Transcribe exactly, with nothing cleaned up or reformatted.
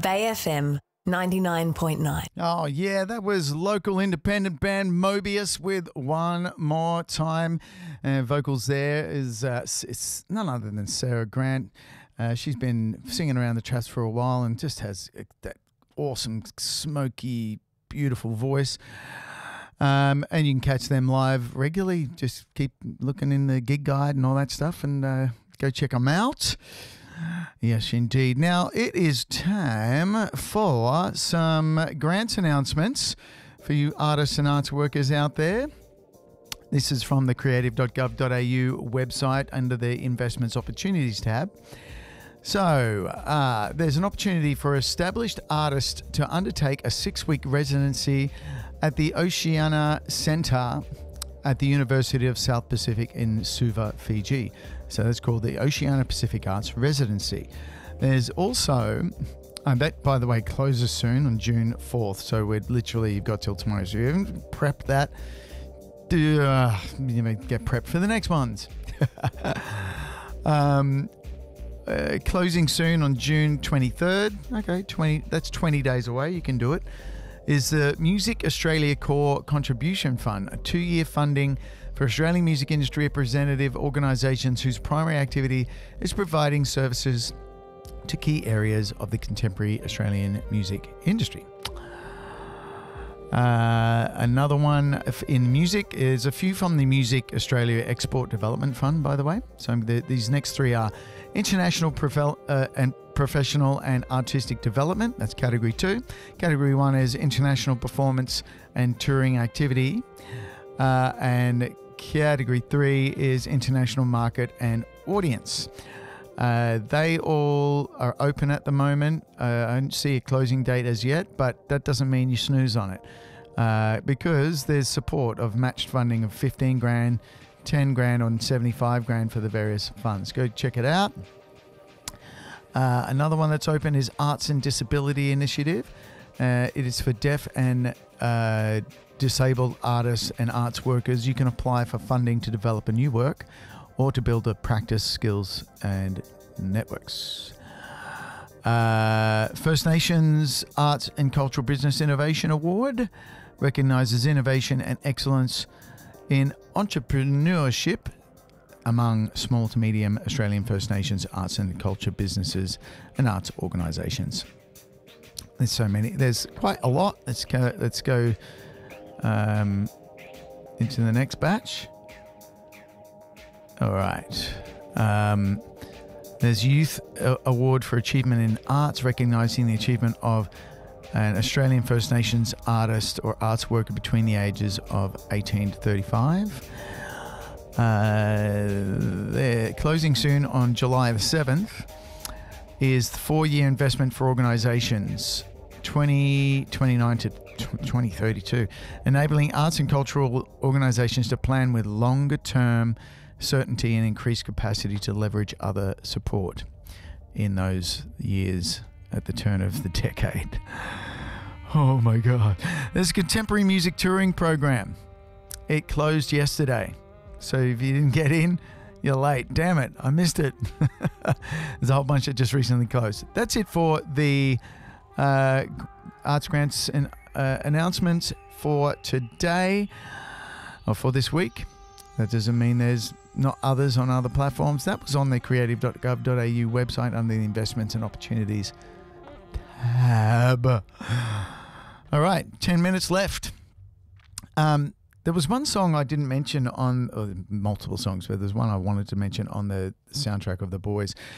Bay F M ninety-nine point nine. Oh, yeah, that was local independent band Mobius with One More Time. Uh, vocals there is uh, it's none other than Sarah Grant. Uh, she's been singing around the traps for a while and just has that awesome, smoky, beautiful voice. Um, and you can catch them live regularly. Just keep looking in the gig guide and all that stuff and uh, go check them out. Yes, indeed. Now, it is time for some grants announcements for you artists and arts workers out there. This is from the creative dot gov dot a u website under the Investments Opportunities tab. So, uh, there's an opportunity for established artists to undertake a six-week residency at the Oceania Centre at the University of South Pacific in Suva, Fiji. So that's called the Oceania Pacific Arts Residency. There's also, uh, that by the way closes soon on June fourth, so we're literally, you've got till tomorrow, so you haven't prepped that. Do, uh, you know, get prepped for the next ones. um, uh, closing soon on June twenty-third. Okay, twenty. That's twenty days away. You can do it. Is the Music Australia Core Contribution Fund, a two-year funding for Australian music industry representative organisations whose primary activity is providing services to key areas of the contemporary Australian music industry. Uh, another one in music is a few from the Music Australia Export Development Fund, by the way. So the, these next three are International Profe- uh, and Professional and Artistic Development. That's category two. Category one is International Performance and Touring Activity. Uh, and category three is International Market and Audience. Uh, they all are open at the moment. Uh, I don't see a closing date as yet, but that doesn't mean you snooze on it. Uh, because there's support of matched funding of fifteen grand, ten grand, and seventy-five grand for the various funds. Go check it out. Uh, another one that's open is Arts and Disability Initiative. Uh, it is for deaf and uh, disabled artists and arts workers. You can apply for funding to develop a new work or to build a practice, skills and networks. Uh, First Nations Arts and Cultural Business Innovation Award recognises innovation and excellence in entrepreneurship among small to medium Australian First Nations arts and culture businesses and arts organisations. There's so many. There's quite a lot. Let's go. Let's go um, into the next batch. All right. Um, there's Youth Award for Achievement in Arts, recognising the achievement of an Australian First Nations artist or arts worker between the ages of eighteen to thirty-five. Uh, they're closing soon on July the seventh. Is the four-year investment for organisations twenty twenty-nine to twenty thirty-two, enabling arts and cultural organisations to plan with longer-term certainty and increased capacity to leverage other support in those years at the turn of the decade. Oh my God. There's a contemporary music touring program. It closed yesterday. So if you didn't get in, you're late. Damn it, I missed it. There's a whole bunch that just recently closed. That's it for the uh, arts grants and uh, announcements for today, or for this week. That doesn't mean there's not others on other platforms. That was on the creative dot gov dot a u website under the Investments and Opportunities tab. All right, ten minutes left. Um, there was one song I didn't mention on, or multiple songs, but there's one I wanted to mention on the soundtrack of The Boys.